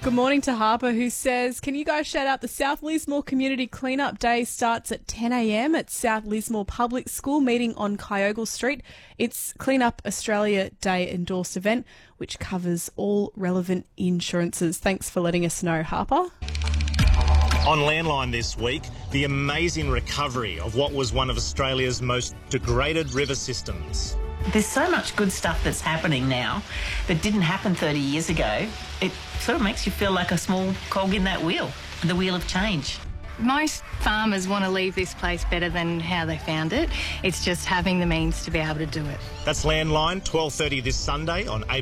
Good morning to Harper, who says, can you guys shout out the South Lismore Community Cleanup Day starts at 10 a.m. at South Lismore Public School, meeting on Kyogle Street. It's Cleanup Australia Day endorsed event, which covers all relevant insurances. Thanks for letting us know, Harper. On Landline this week, the amazing recovery of what was one of Australia's most degraded river systems. There's so much good stuff that's happening now that didn't happen 30 years ago. It sort of makes you feel like a small cog in that wheel, the wheel of change. Most farmers want to leave this place better than how they found it. It's just having the means to be able to do it. That's Landline, 12:30 this Sunday on